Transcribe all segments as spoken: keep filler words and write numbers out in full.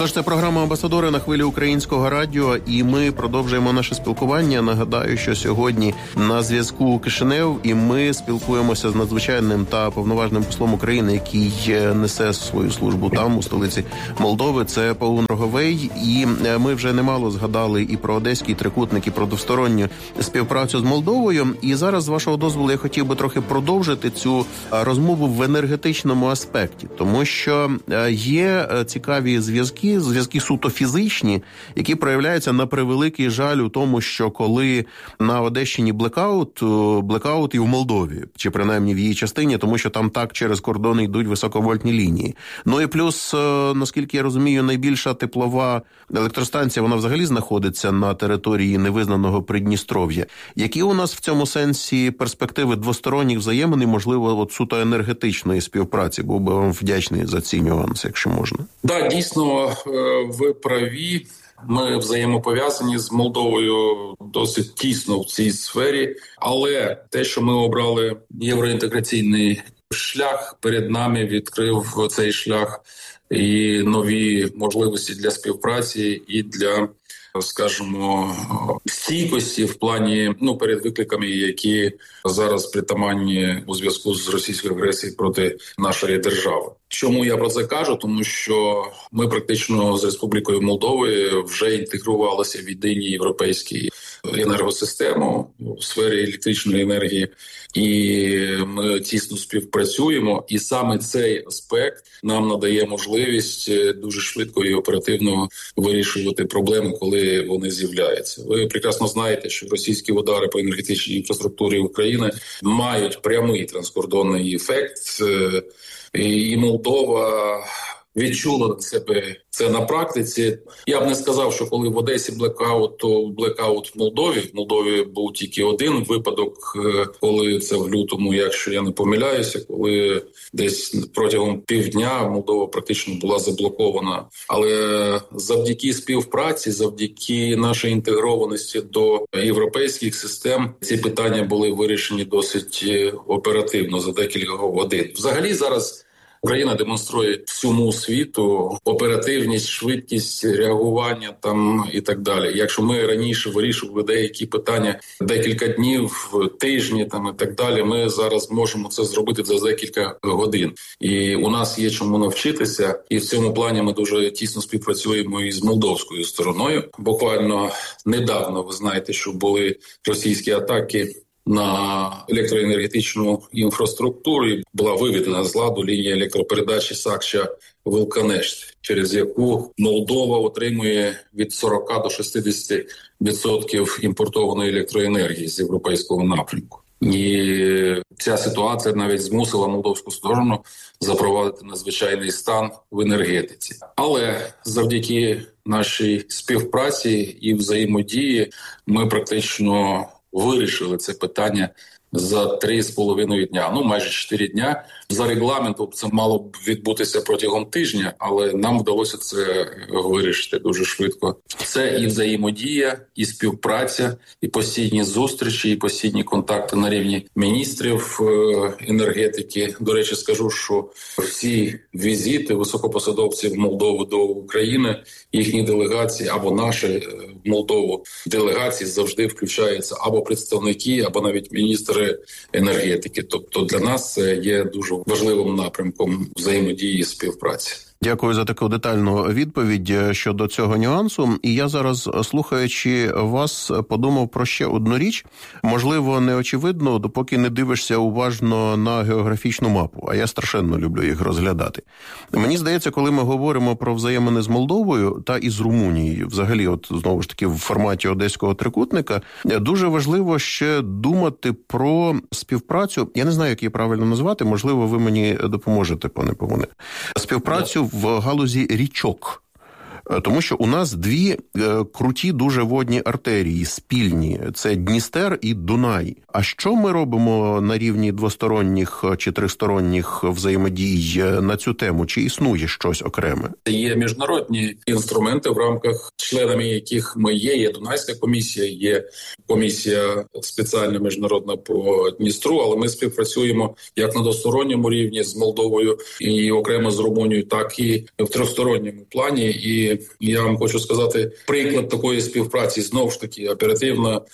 Отож, це програма «Амбасадори» на хвилі Українського радіо, і ми продовжуємо наше спілкування. Нагадаю, що сьогодні на зв'язку Кишинев, і ми спілкуємося з надзвичайним та повноважним послом України, який несе свою службу там, у столиці Молдови. Це Паун Роговей, і ми вже немало згадали і про Одеський трикутник, і про двосторонню співпрацю з Молдовою. І зараз, з вашого дозволу, я хотів би трохи продовжити цю розмову в енергетичному аспекті, тому що є цікаві зв'язки, зв'язки суто фізичні, які проявляються на превеликий жаль у тому, що коли на Одещині блекаут, блекаут і в Молдові, чи принаймні в її частині, тому що там так через кордони йдуть високовольтні лінії. Ну і плюс, наскільки я розумію, найбільша теплова електростанція, вона взагалі знаходиться на території невизнаного Придністров'я. Які у нас в цьому сенсі перспективи двосторонніх взаємин і, можливо, от суто енергетичної співпраці? Був би вам вдячний за ці нюанси, якщо можна. Так, да, дійсно, ви праві. Ми взаємопов'язані з Молдовою досить тісно в цій сфері. Але те, що ми обрали євроінтеграційний шлях, перед нами відкрив цей шлях і нові можливості для співпраці, і для, скажімо, стійкості в плані, ну, перед викликами, які зараз притаманні у зв'язку з російською агресією проти нашої держави. Чому я про це кажу? Тому що ми практично з Республікою Молдови вже інтегрувалися в єдині європейські енергосистему у сфері електричної енергії, і ми тісно співпрацюємо. І саме цей аспект нам надає можливість дуже швидко і оперативно вирішувати проблеми, коли вони з'являються. Ви прекрасно знаєте, що російські удари по енергетичній інфраструктурі України мають прямий транскордонний ефект, і Молдова відчула на себе це на практиці. Я б не сказав, що коли в Одесі блекаут, то блекаут в Молдові. В Молдові був тільки один випадок, коли це в лютому, якщо я не помиляюся, коли десь протягом півдня Молдова практично була заблокована. Але завдяки співпраці, завдяки нашій інтегрованості до європейських систем, ці питання були вирішені досить оперативно за декілька годин. Взагалі зараз Україна демонструє всьому світу оперативність, швидкість реагування там і так далі. Якщо ми раніше вирішували деякі питання декілька днів, тижні там і так далі, ми зараз можемо це зробити за декілька годин. І у нас є чому навчитися. І в цьому плані ми дуже тісно співпрацюємо із молдовською стороною. Буквально недавно, ви знаєте, що були російські атаки на електроенергетичну інфраструктуру, була виведена з ладу лінія електропередачі Сакча-Вилканешт, через яку Молдова отримує від сорок до шістдесят відсотків імпортованої електроенергії з європейського напрямку. І ця ситуація навіть змусила молдовську сторону запровадити надзвичайний стан в енергетиці. Але завдяки нашій співпраці і взаємодії ми практично вирішили це питання за три з половиною дня, ну майже чотири дня. За регламентом це мало б відбутися протягом тижня, але нам вдалося це вирішити дуже швидко. Це і взаємодія, і співпраця, і постійні зустрічі, і постійні контакти на рівні міністрів енергетики. До речі, скажу, що всі візити високопосадовців Молдови до України, їхні делегації або наші в Молдову делегації завжди включаються або представники, або навіть міністри енергетики. Тобто для нас це є дуже важливим напрямком взаємодії і співпраці. Дякую за таку детальну відповідь щодо цього нюансу. І я зараз, слухаючи вас, подумав про ще одну річ. Можливо, неочевидно, допоки не дивишся уважно на географічну мапу, а я страшенно люблю їх розглядати. Мені здається, коли ми говоримо про взаємини з Молдовою та і з Румунією, взагалі, от знову ж таки, в форматі Одеського трикутника, дуже важливо ще думати про співпрацю, я не знаю, як її правильно назвати, можливо, ви мені допоможете, пане Павуне. Співпрацю в галузі річок. Тому що у нас дві е, круті дуже водні артерії, спільні. Це Дністер і Дунай. А що ми робимо на рівні двосторонніх чи тристоронніх взаємодій на цю тему? Чи існує щось окреме? Є міжнародні інструменти, в рамках членами яких ми є. Є Дунайська комісія, є комісія спеціальна міжнародна по Дністру, але ми співпрацюємо як на двосторонньому рівні з Молдовою і окремо з Румунією, так і в тристоронньому плані. І І я вам хочу сказати, приклад такої співпраці, знову ж таки, оперативно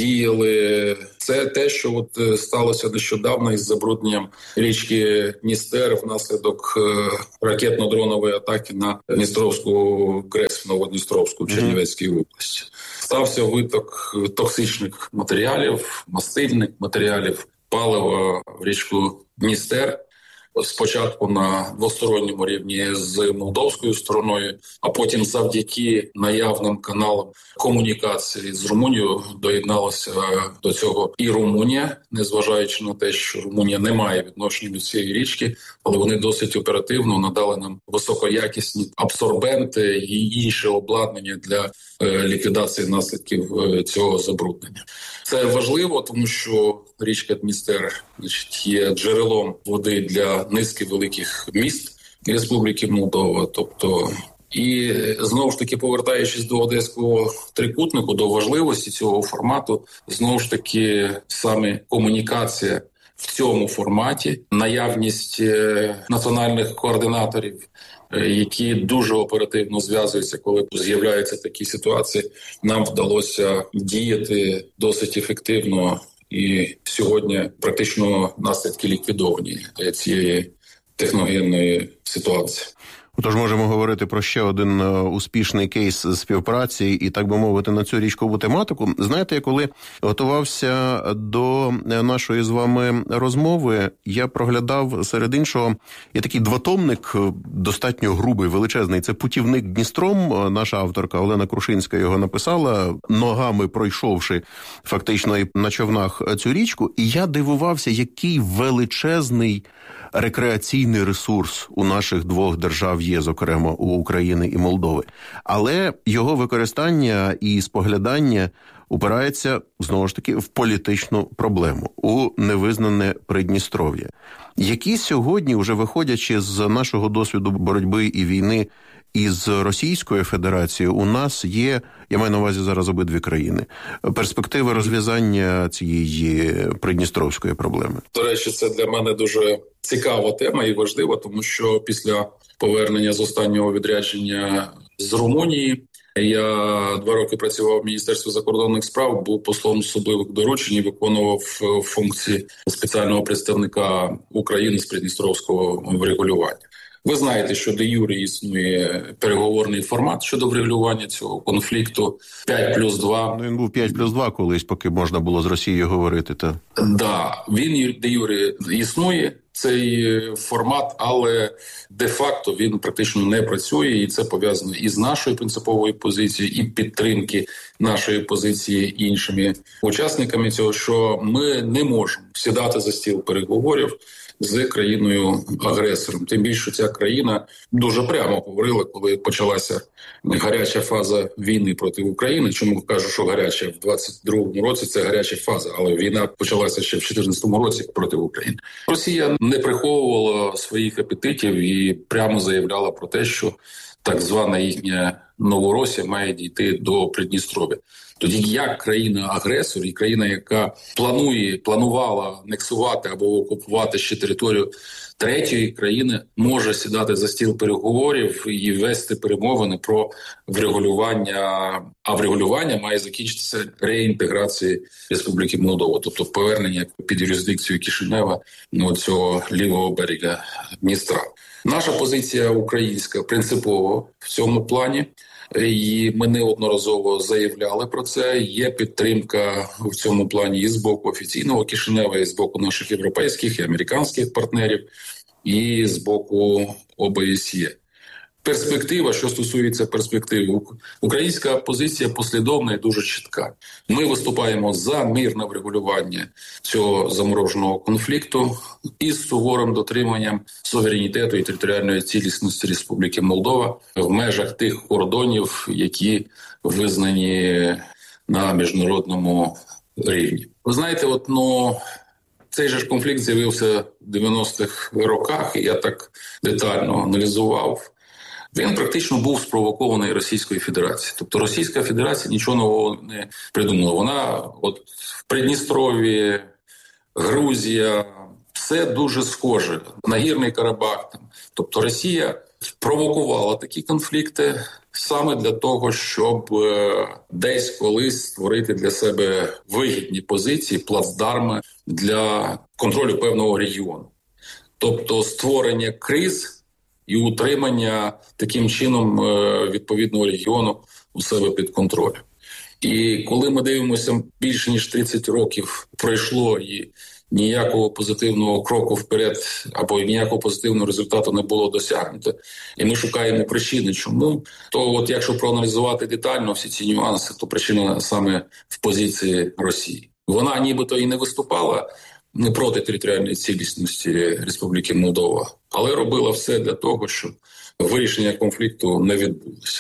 діяли. Це те, що от сталося нещодавно із забрудненням річки Дністер внаслідок ракетно-дронової атаки на Дністровську ГРЕС в Новодністровську в Чернівецькій області. Стався виток токсичних матеріалів, мастильних матеріалів, палива в річку Дністер. Спочатку на двосторонньому рівні з молдовською стороною, а потім завдяки наявним каналам комунікації з Румунією доєдналася до цього і Румунія, незважаючи на те, що Румунія не має відношення до цієї річки, але вони досить оперативно надали нам високоякісні абсорбенти і інше обладнання для ліквідації наслідків цього забруднення. Це важливо, тому що річка Дністер, значить, є джерелом води для низки великих міст Республіки Молдова. Тобто, і знову ж таки, повертаючись до Одеського трикутнику, до важливості цього формату, знову ж таки, саме комунікація в цьому форматі, наявність національних координаторів, які дуже оперативно зв'язуються, коли з'являються такі ситуації, нам вдалося діяти досить ефективно. І сьогодні практично наслідки ліквідовані цієї техногенної ситуації. Тож можемо говорити про ще один успішний кейс співпраці і, так би мовити, на цю річкову тематику. Знаєте, я коли готувався до нашої з вами розмови, я проглядав, серед іншого, є такий двотомник, достатньо грубий, величезний. Це «Путівник Дністром». Наша авторка Олена Крушинська його написала, ногами пройшовши фактично на човнах цю річку. І я дивувався, який величезний рекреаційний ресурс у наших двох держав є, зокрема, у України і Молдови. Але його використання і споглядання упирається, знову ж таки, в політичну проблему, у невизнане Придністров'я. Які сьогодні, вже виходячи з нашого досвіду боротьби і війни із Російською Федерацією, у нас є, я маю на увазі зараз обидві країни, перспективи розв'язання цієї придністровської проблеми? До речі, це для мене дуже цікава тема і важлива, тому що після повернення з останнього відрядження з Румунії я два роки працював в Міністерстві закордонних справ, був послом особливих доручень і виконував функції спеціального представника України з придністровського врегулювання. Ви знаєте, що де юре існує переговорний формат щодо врегулювання цього конфлікту п'ять плюс два. Ну, він був п'ять плюс два колись, поки можна було з Росією говорити. Так, да, він де юре існує, цей формат, але де-факто він практично не працює, і це пов'язано і з нашою принциповою позицією, і підтримки нашої позиції іншими учасниками цього, що ми не можемо сідати за стіл переговорів з країною-агресором. Тим більше, що ця країна дуже прямо говорила, коли почалася гаряча фаза війни проти України. Чому кажу, що гаряча? В двадцять другому році це гаряча фаза, але війна почалася ще в чотирнадцятому році проти України. Росія не приховувала своїх апетитів і прямо заявляла про те, що так звана їхня Новоросія має дійти до Придністров'я. Тоді як країна-агресор і країна, яка планує, планувала анексувати або окупувати ще територію третьої країни, може сідати за стіл переговорів і вести перемовини про врегулювання, а врегулювання має закінчитися реінтеграцією Республіки Молдова, тобто повернення під юрисдикцію Кишинева, ну, цього лівого берега Дністра. Наша позиція українська принципово в цьому плані. І ми неодноразово заявляли про це. Є підтримка в цьому плані і з боку офіційного Кишинева, і з боку наших європейських і американських партнерів, і з боку О Б С Є. Перспектива, що стосується перспективи, українська позиція послідовна і дуже чітка. Ми виступаємо за мирне врегулювання цього замороженого конфлікту із суворим дотриманням суверенітету і територіальної цілісності Республіки Молдова в межах тих кордонів, які визнані на міжнародному рівні. Ви знаєте, от, ну, цей же ж конфлікт з'явився в дев'яностих роках, і я так детально аналізував. Він практично був спровокований Російською Федерацією. Тобто Російська Федерація нічого нового не придумала. Вона от в Придністров'ї, Грузія, все дуже схоже. Нагірний Карабах. Там. Тобто Росія провокувала такі конфлікти саме для того, щоб десь колись створити для себе вигідні позиції, плацдарми для контролю певного регіону. Тобто створення криз і утримання таким чином відповідного регіону у себе під контролем. І коли ми дивимося, більше ніж тридцять років пройшло і ніякого позитивного кроку вперед або ніякого позитивного результату не було досягнуто, і ми шукаємо причини, чому, то от якщо проаналізувати детально всі ці нюанси, то причина саме в позиції Росії. Вона нібито і не виступала не проти територіальної цілісності Республіки Молдова, але робила все для того, щоб вирішення конфлікту не відбулося.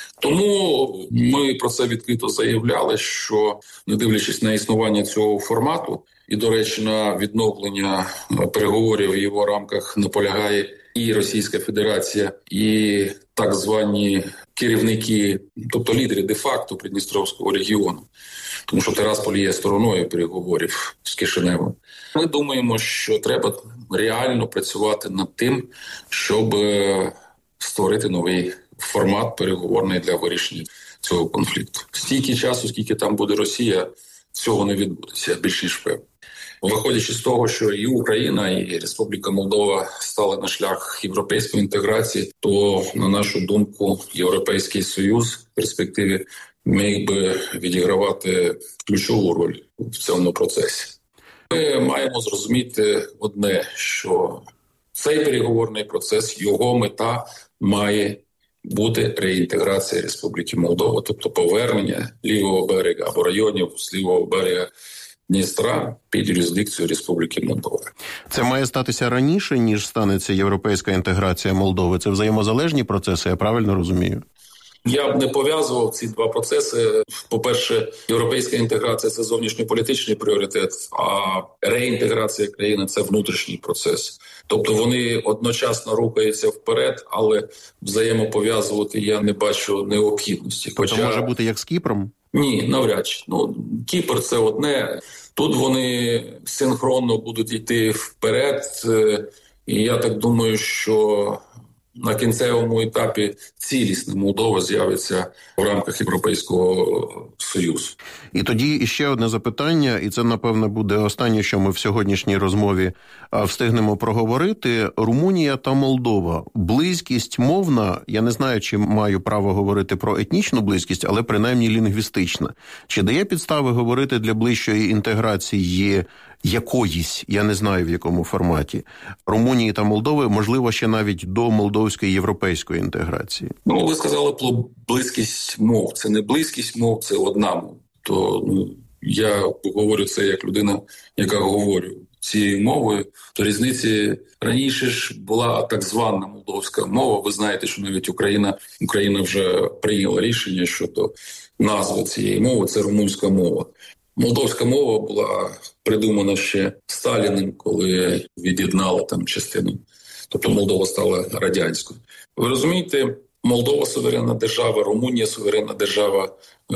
Тому ми про це відкрито заявляли, що не дивлячись на існування цього формату, і, до речі, на відновлення переговорів в його рамках наполягає і Російська Федерація, і так звані керівники, тобто лідери де-факто Придністровського регіону, тому що Тирасполь є стороною переговорів з Кишиневом. Ми думаємо, що треба реально працювати над тим, щоб створити новий формат переговорний для вирішення цього конфлікту. Стільки часу, скільки там буде Росія, цього не відбудеться, я більш ніж впевнений. Виходячи з того, що і Україна, і Республіка Молдова стали на шлях європейської інтеграції, то, на нашу думку, Європейський Союз в перспективі міг би відігравати ключову роль в цьому процесі. Ми маємо зрозуміти одне, що цей переговорний процес, його мета має бути реінтеграція Республіки Молдова, тобто повернення лівого берега або районів з лівого берега Дністра під юрисдикцію Республіки Молдова. Це має статися раніше, ніж станеться європейська інтеграція Молдови? Це взаємозалежні процеси, я правильно розумію? Я б не пов'язував ці два процеси. По-перше, європейська інтеграція – це зовнішньополітичний пріоритет, а реінтеграція країни – це внутрішній процес. Тобто вони одночасно рухаються вперед, але взаємопов'язувати я не бачу необхідності. Хоча... Тобто може бути як з Кіпром? Ні, навряд чи. Ну, Кіпр – це одне. Тут вони синхронно будуть йти вперед. І я так думаю, що на кінцевому етапі цілісна Молдова з'явиться в рамках Європейського Союзу. І тоді іще одне запитання, і це, напевно, буде останнє, що ми в сьогоднішній розмові встигнемо проговорити. Румунія та Молдова. Близькість мовна, я не знаю, чи маю право говорити про етнічну близькість, але принаймні лінгвістична. Чи дає підстави говорити для ближчої інтеграції якоїсь, я не знаю в якому форматі, Румунії та Молдови, можливо, ще навіть до молдовської європейської інтеграції? Ну, ви сказали про близькість мов. Це не близькість мов, це одна мова. То ну, я говорю це як людина, яка говорю цією мовою. То різниці раніше ж була так звана молдовська мова. Ви знаєте, що навіть Україна, Україна вже прийняла рішення щодо назви цієї мови – це румунська мова. Молдовська мова була придумана ще Сталіним, коли від'єднала там частину. Тобто Молдова стала радянською. Ви розумієте, Молдова – суверенна держава, Румунія – суверенна держава,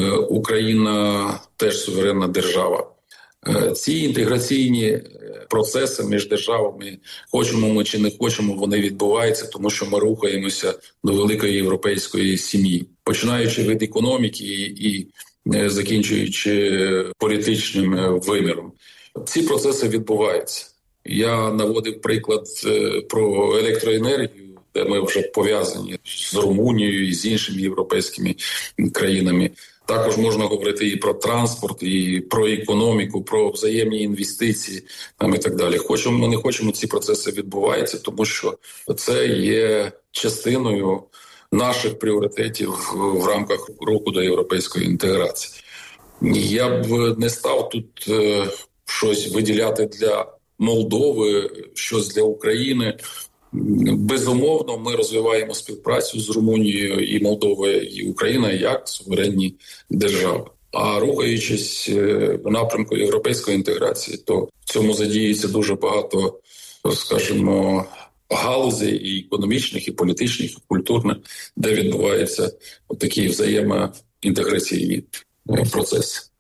Україна – теж суверенна держава. Ці інтеграційні процеси між державами, хочемо ми чи не хочемо, вони відбуваються, тому що ми рухаємося до великої європейської сім'ї. Починаючи від економіки і закінчуючи політичним виміром. Ці процеси відбуваються. Я наводив приклад про електроенергію, де ми вже пов'язані з Румунією і з іншими європейськими країнами. Також можна говорити і про транспорт, і про економіку, про взаємні інвестиції там, і так далі. Хочемо, ми не хочемо, ці процеси відбуваються, тому що це є частиною наших пріоритетів в рамках руху до європейської інтеграції. Я б не став тут е, щось виділяти для Молдови, щось для України. Безумовно, ми розвиваємо співпрацю з Румунією і Молдовою, і Україною як суверенні держави. А рухаючись в напрямку європейської інтеграції, то в цьому задіюється дуже багато, скажімо, галузей і економічних, і політичних, і культурних, де відбуваються такі взаємоінтеграційні процеси.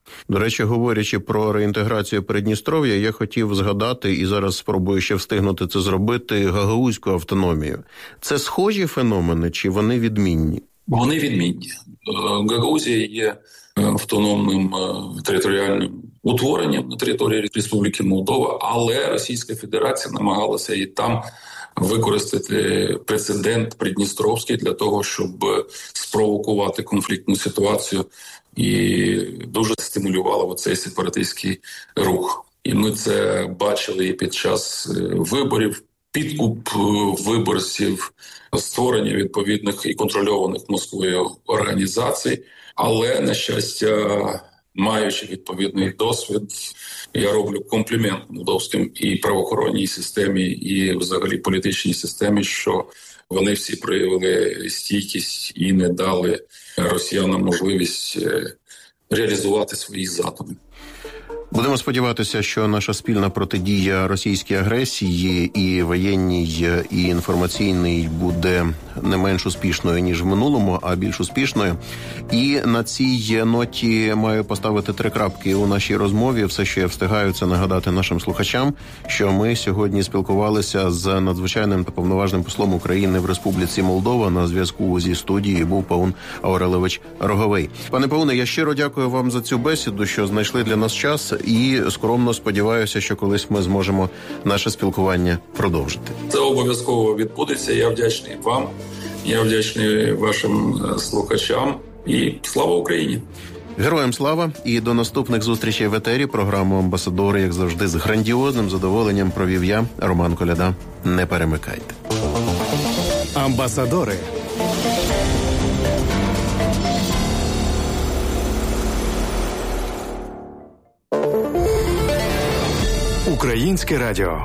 До речі, говорячи про реінтеграцію Придністров'я, я хотів згадати, і зараз спробую ще встигнути це зробити, гагаузьку автономію. Це схожі феномени, чи вони відмінні? Вони відмінні. Гагаузія є автономним територіальним утворенням на території Республіки Молдова, але Російська Федерація намагалася і там використати прецедент Придністровський для того, щоб спровокувати конфліктну ситуацію і дуже стимулювала оцей сепаратистський рух. І ми це бачили і під час виборів, підкуп виборців, створення відповідних і контрольованих Москвою організацій. Але, на щастя, маючи відповідний досвід, я роблю комплімент молдовським і правоохоронній системі, і взагалі політичній системі, що вони всі проявили стійкість і не дали росіянам можливість реалізувати свої задуми. Будемо сподіватися, що наша спільна протидія російській агресії і воєнній, і інформаційній буде не менш успішною, ніж в минулому, а більш успішною. І на цій ноті маю поставити три крапки у нашій розмові. Все, що я встигаю, це нагадати нашим слухачам, що ми сьогодні спілкувалися з надзвичайним та повноважним послом України в Республіці Молдова. На зв'язку зі студією був Паун Аурелович Роговий. Пане Пауне, я щиро дякую вам за цю бесіду, що знайшли для нас час. І скромно сподіваюся, що колись ми зможемо наше спілкування продовжити. Це обов'язково відбудеться. Я вдячний вам, я вдячний вашим слухачам. І слава Україні! Героям слава! І до наступних зустрічей в етері. Програму «Амбасадори», як завжди, з грандіозним задоволенням провів я, Роман Коляда. Не перемикайте. Амбасадори. Українське радіо.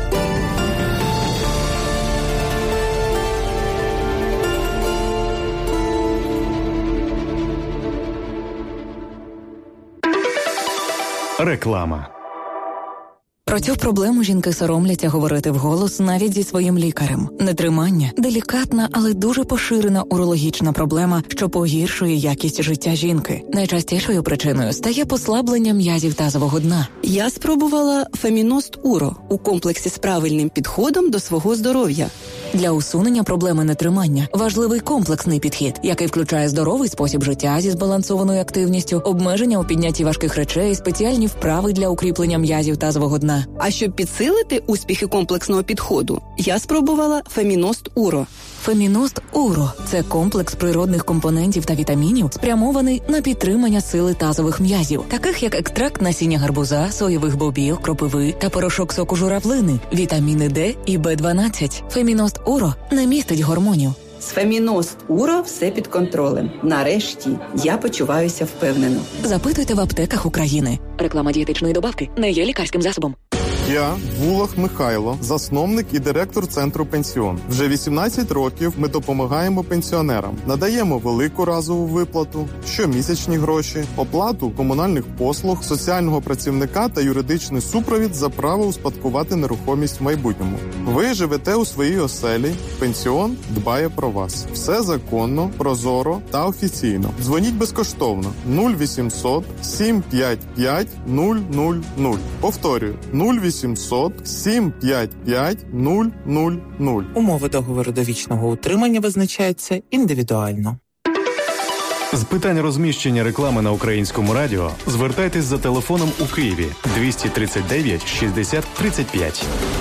Реклама. Про цю проблему жінки соромляться говорити вголос навіть зі своїм лікарем. Нетримання – делікатна, але дуже поширена урологічна проблема, що погіршує якість життя жінки. Найчастішою причиною стає послаблення м'язів тазового дна. Я спробувала Феміност Уро у комплексі з правильним підходом до свого здоров'я. Для усунення проблеми нетримання важливий комплексний підхід, який включає здоровий спосіб життя зі збалансованою активністю, обмеження у піднятті важких речей, спеціальні вправи для укріплення м'язів тазового дна. А щоб підсилити успіхи комплексного підходу, я спробувала Феміност Уро. Феміност Уро – це комплекс природних компонентів та вітамінів, спрямований на підтримання сили тазових м'язів, таких як екстракт насіння гарбуза, соєвих бобів, кропиви та порошок соку журавлини, вітаміни Д і Б дванадцять. Феміност Уро не містить гормонів. З Феміност Уро все під контролем. Нарешті я почуваюся впевнено. Запитуйте в аптеках України. Реклама дієтичної добавки не є лікарським засобом. Я Вулах Михайло, засновник і директор центру «Пенсіон». Вже вісімнадцять років ми допомагаємо пенсіонерам. Надаємо велику разову виплату, щомісячні гроші, оплату комунальних послуг, соціального працівника та юридичний супровід за право успадкувати нерухомість в майбутньому. Ви живете у своїй оселі, «Пенсіон» дбає про вас. Все законно, прозоро та офіційно. Дзвоніть безкоштовно нуль вісімсот сім п'ять п'ять нуль нуль нуль. Повторюю, нуль вісімсот сім п'ять п'ять нуль нуль нуль. Умови договору довічного утримання визначаються індивідуально. З питань розміщення реклами на Українському радіо звертайтесь за телефоном у Києві двісті тридцять дев'ять шістдесят тридцять п'ять.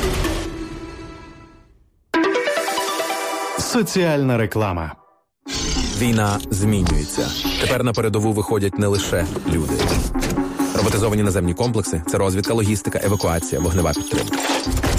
Соціальна реклама. Війна змінюється. Тепер на передову виходять не лише люди. Роботизовані наземні комплекси – це розвідка, логістика, евакуація, вогнева підтримка.